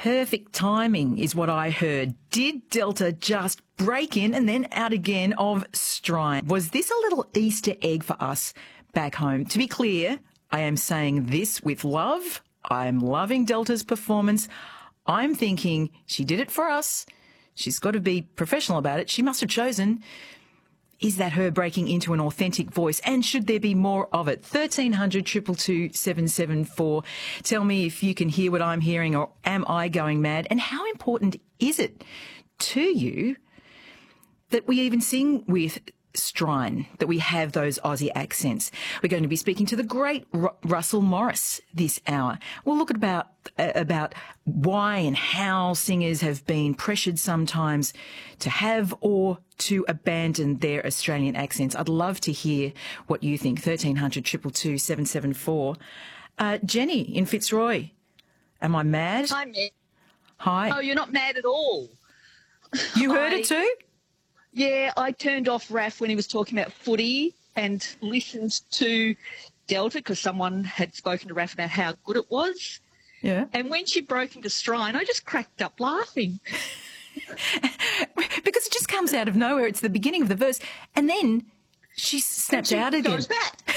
Perfect timing is what I heard. Did Delta just break in and then out again of Strine? Was this a little Easter egg for us back home? To be clear, I am saying this with love. I'm loving Delta's performance. I'm thinking she did it for us. She's got to be professional about it. She must have chosen. Is that her breaking into an authentic voice? And should there be more of it? 1300 222 774. Tell me if you can hear what I'm hearing, or am I going mad? And how important is it to you that we even sing with Strine, that we have those Aussie accents? We're going to be speaking to the great Russell Morris this hour. We'll look at about why and how singers have been pressured sometimes to have or to abandon their Australian accents. I'd love to hear what you think. 1300 222 774. Jenny in Fitzroy, am I mad? Hi, Meg. Hi. Oh, you're not mad at all. You heard it too? Yeah, I turned off Raf when he was talking about footy and listened to Delta because someone had spoken to Raf about how good it was. Yeah. And when she broke into Strine, I just cracked up laughing. Because it just comes out of nowhere. It's the beginning of the verse. And then she snaps out again. Goes back.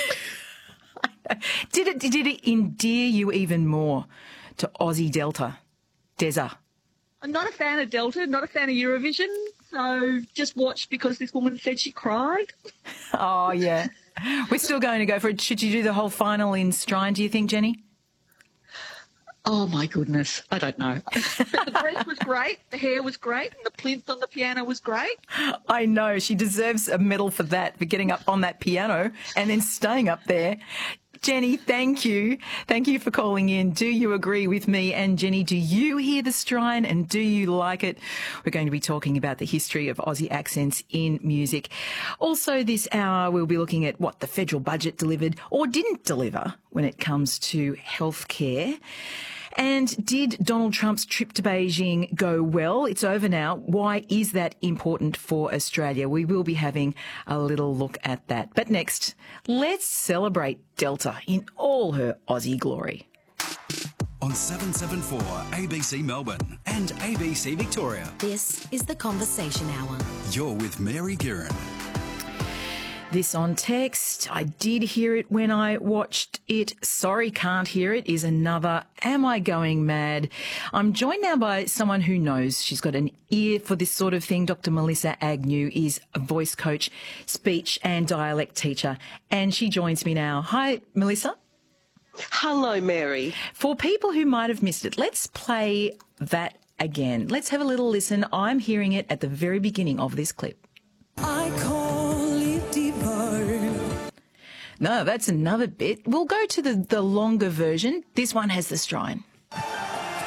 Did it endear you even more to Aussie Delta? Deza? I'm not a fan of Delta, not a fan of Eurovision, so just watched because this woman said she cried. Oh, yeah. We're still going to go for it. Should you do the whole final in Strine, do you think, Jenny? Oh, my goodness. I don't know. The dress was great, the hair was great, and the plinth on the piano was great. I know. She deserves a medal for that, for getting up on that piano and then staying up there. Jenny, thank you. Thank you for calling in. Do you agree with me? And Jenny, do you hear the Strine and do you like it? We're going to be talking about the history of Aussie accents in music. Also this hour, we'll be looking at what the federal budget delivered or didn't deliver when it comes to healthcare. And did Donald Trump's trip to Beijing go well? It's over now. Why is that important for Australia? We will be having a little look at that. But next, let's celebrate Delta in all her Aussie glory. On 774 ABC Melbourne and ABC Victoria. This is The Conversation Hour. You're with Mary Guerin. This on text. I did hear it when I watched it. Sorry, can't hear it is another. Am I going mad? I'm joined now by someone who knows. She's got an ear for this sort of thing. Dr. Melissa Agnew is a voice coach, speech and dialect teacher, and she joins me now. Hi, Melissa. Hello, Mary. For people who might have missed it, let's play that again. Let's have a little listen. I'm hearing it at the very beginning of this clip. I call it divine. No, that's another bit. We'll go to the longer version. This one has the Strine.